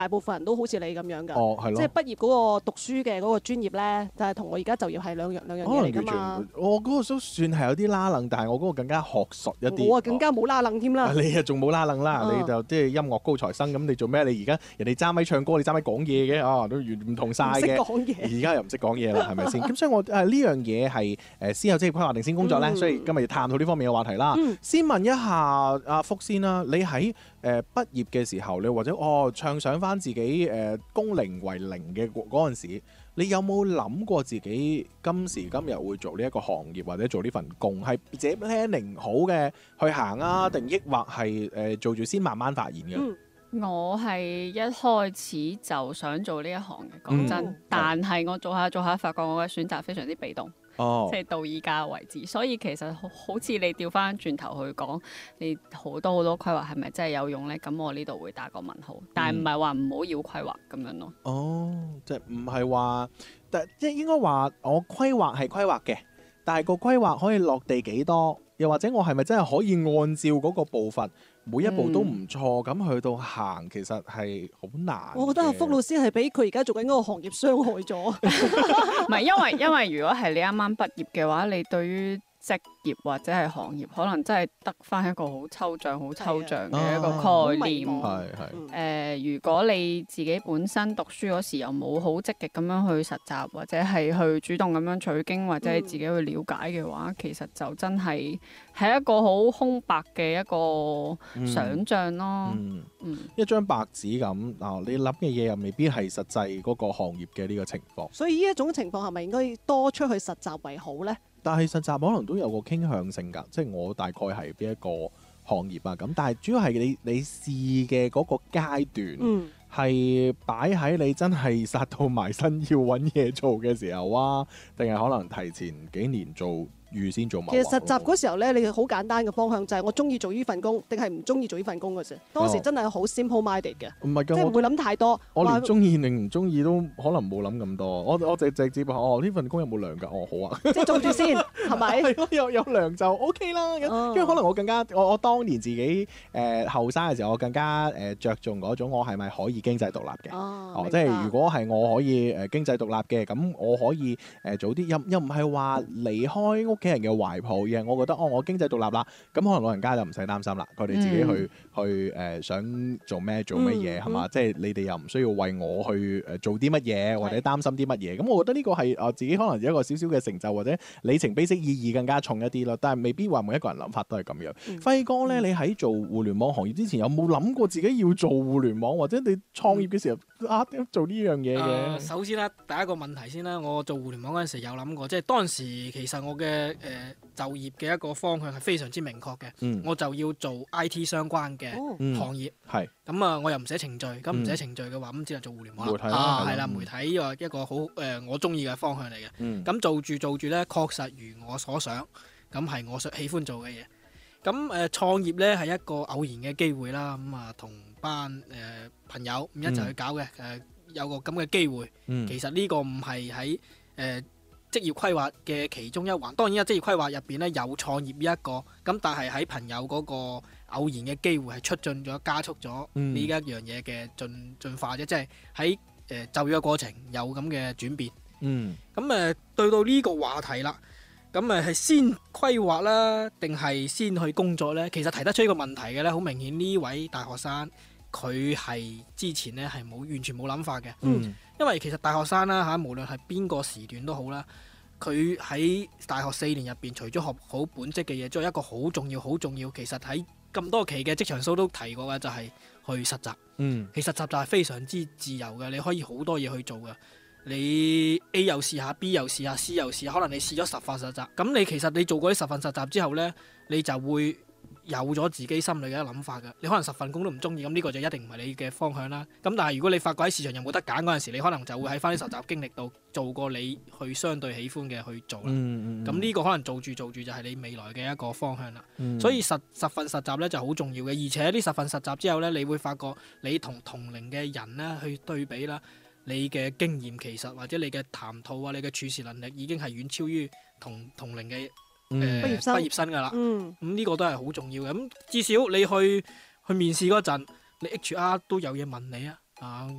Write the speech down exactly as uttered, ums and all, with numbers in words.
大部分人都好似你咁樣㗎， 哦，係咯， 即係畢業嗰個讀書嘅嗰個專業咧，就係同我而家就業係兩樣兩樣嘢嚟㗎嘛。 我嗰個都算係有啲拉楞，但係我嗰個更加學術一啲。 我啊更加冇拉楞添啦。 你啊仲冇拉楞啦， 嗯你就即係音樂高材生咁，你做咩？你而家人哋揸咪唱歌，你揸咪講嘢嘅，啊都完唔同晒唔識嘅。 講嘢。 而家又唔識講嘢啦，係咪先？咁所以我誒呢樣嘢係誒先有職業規劃定先工作咧， 嗯所以今日要探討呢方面嘅話題啦。 嗯先問一下阿福先啦，你喺誒畢業嘅時候，你或者哦暢想翻自己誒工齡為零嘅嗰嗰陣時，你有冇諗過自己今時今日會做呢一個行業或者做呢份工？係自己 planning 好嘅去行啊，定抑或係誒做住先慢慢發現嘅？ 嗯我係一開始就想做呢一行嘅，講真。 嗯但係我做下做下，發覺我嘅選擇非常之被動， 哦即係到而家為止。所以其實好好似你調翻轉頭去講，你好多好多規劃係咪真係有用呢？咁我呢度會打個問號。但係唔係話唔好要規劃咁樣咯。 哦，即係唔係話，但即係應該話我規劃係規劃嘅，但係個規劃可以落地幾多？又或者我係咪真係可以按照嗰個步伐，每一步都唔錯咁、嗯、去到行？其實係好難。 我覺得阿福老師係俾佢而家做緊嗰個行業傷害咗。 唔係因為因為如果係你啱啱畢業嘅話，你對於職業或者係行業，可能真係得翻一個好抽象、好抽象嘅一個概念。 係係係。 誒、呃，如果你自己本身讀書嗰時又冇好積極咁樣去實習，或者係去主動咁樣取經，或者你自己去了解嘅話，其實就真係係一個好空白嘅一個想像咯。 嗯嗯， 一張白紙咁嗱，你諗嘅嘢又未必係實際嗰個行業嘅呢個情況。 所以呢一種情況係咪應該多出去實習為好咧？ 但係實習可能都有個傾向性㗎，即係我大概係邊一個行業啊咁。但係主要係你你試嘅嗰個階段， 嗯， 係擺喺你真係殺到埋身要揾嘢做嘅時候啊，定係可能提前幾年做？預先做謀劃。 其實實習嗰時候咧，你好簡單嘅方向就係我中意做呢份工，定係唔中意做呢份工嘅啫。當時真係好 simple minded 嘅， 唔係㗎， 即係唔會諗太多。 我連中意定唔中意都可能冇諗咁多。我我直直接話哦，呢份工有冇糧㗎？哦，好啊， 即係做住先，係咪？ 係咯，有有糧就 OK 啦。咁、 哦、 因為可能我更加我我當年自己誒後生嘅時候，我更加誒、呃、著重嗰種我係咪可以經濟獨立嘅？ 哦， 哦即係如果係我可以誒、呃、經濟獨立嘅，咁我可以誒、呃、早啲又又唔係話離開屋企人嘅懷抱。嘢，我覺得哦，我經濟獨立啦，咁可能老人家就唔使擔心啦，佢哋自己去、嗯、去誒、呃、想做咩做乜嘢係嘛？即係你哋又唔需要為我去誒做啲乜嘢或者擔心啲乜嘢，咁我覺得呢個係我自己可能有一個少少嘅成就或者里程碑式意義更加重一啲咯，但係未必話每一個人諗法都係咁樣。嗯、輝哥咧，你喺做互聯網行業之前有冇諗過自己要做互聯網，或者你創業嘅時候啊做呢樣嘢嘅？ 呃、首先啦，第一個問題先啦，我做互聯網嗰陣時有諗過，即係當時其實我嘅誒、呃、就業嘅一個方向係非常之明確嘅，嗯、我就要做 I T 相關嘅行業。係咁啊，我又唔寫程序，咁唔寫程序嘅話，咁只能做互聯網啦。啊，係啦，媒體呢個一個好誒、呃，我中意嘅方向嚟嘅。咁、嗯、做住做住咧，確實如我所想，咁係我想喜歡做嘅嘢。咁誒、呃、創業咧係一個偶然嘅機會啦。咁啊，同班誒、呃、朋友咁一齊去搞嘅。誒、嗯呃、有個咁嘅機會，嗯、其實呢個唔係喺誒。呃職業規劃嘅其中一環，當然啊，職業規劃入邊咧有創業呢一個，咁但係喺朋友嗰個偶然嘅機會係促進咗、加速咗呢一樣嘢嘅進進化啫，即係喺誒就業嘅過程有咁嘅轉變。嗯，咁誒、呃、對到呢個話題啦，咁誒係先規劃啦，定係先去工作呢？其實提得出呢個問題嘅咧，好明顯呢位大學生佢係之前咧係冇完全冇諗法嘅。嗯。因為其實大學生啦嚇，無論係邊個時段都好啦，佢喺大學四年入邊，除咗學好本職嘅嘢，仲有一個好重要、好重要。其實喺咁多期嘅職場數都提過嘅，就係去實習。嗯，其實實習就係非常之自由嘅，你可以好多嘢去做嘅。你 A 又試下，B 又試下，C 又試下，可能你試咗十份實習，咁你其實你做過啲十份實習之後呢，你就會有咗自己心裏嘅一個諗法嘅，你可能十份工都唔中意，咁呢個就一定唔係你嘅方向啦。咁但係如果你發覺喺市場有冇得揀嗰陣時，你可能就會喺翻啲實習經歷度做過你去相對喜歡嘅去做啦。咁呢、嗯嗯、個可能做住做住就係你未來嘅一個方向啦。嗯、所以十十份實習咧就好重要嘅，而且呢十份實習之後咧，你會發覺你同同齡嘅人咧去對比啦，你嘅經驗其實或者你嘅談吐啊，你嘅處事能力已經係遠超於同同齡嘅。誒、呃、畢業生畢業生㗎啦，咁呢、嗯嗯、個都係好重要嘅。咁至少你去去面試嗰陣，你 H R 都有嘢問你啊，啊